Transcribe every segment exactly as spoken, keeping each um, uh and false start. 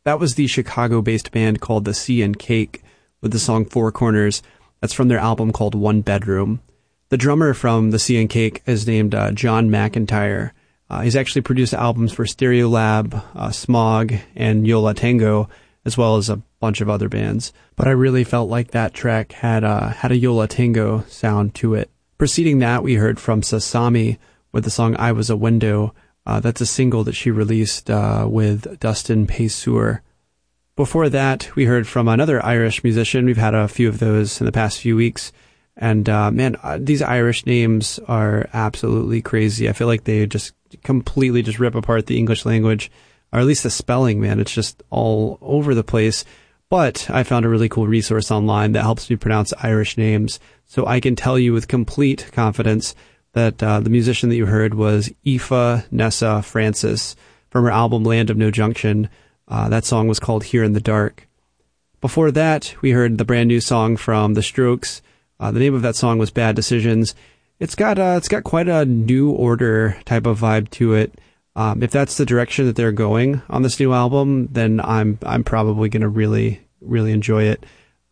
That was the Chicago-based band called The Sea and Cake with the song Four Corners. That's from their album called One Bedroom. The drummer from The Sea and Cake is named uh, John McIntyre. Uh, he's actually produced albums for Stereolab, uh, Smog, and Yo La Tengo, as well as a bunch of other bands. But I really felt like that track had, uh, had a Yo La Tengo sound to it. Preceding that, we heard from Sasami with the song I Was a Window. Uh, that's a single that she released uh, with Dustin Paysur. Before that, we heard from another Irish musician. We've had a few of those in the past few weeks. And, uh, man, uh, these Irish names are absolutely crazy. I feel like they just completely just rip apart the English language, or at least the spelling, man. It's just all over the place. But I found a really cool resource online that helps me pronounce Irish names. So I can tell you with complete confidence that uh, the musician that you heard was Aoife Nessa Francis from her album Land of No Junction. Uh, that song was called Here in the Dark. Before that, we heard the brand new song from The Strokes. Uh, the name of that song was Bad Decisions. It's got uh, it's got quite a New Order type of vibe to it. Um, if that's the direction that they're going on this new album, then I'm I'm probably going to really, really enjoy it.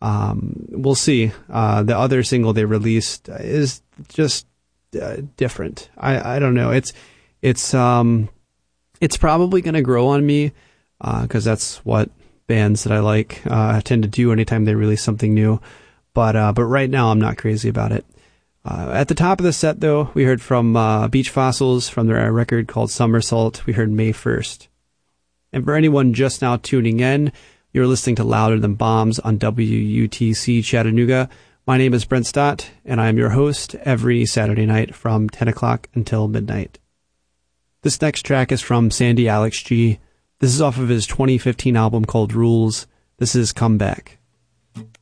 Um, we'll see. Uh, the other single they released is just uh, different. I, I don't know. It's it's um it's probably going to grow on me because uh, that's what bands that I like uh, tend to do anytime they release something new. But uh, but right now I'm not crazy about it. Uh, at the top of the set, though, we heard from uh, Beach Fossils from their record called Somersault. We heard May first. And for anyone just now tuning in, you're listening to Louder Than Bombs on W U T C Chattanooga. My name is Brent Stott, and I am your host every Saturday night from ten o'clock until midnight. This next track is from Sandy Alex G. This is off of his twenty fifteen album called Rules. This is Come Back.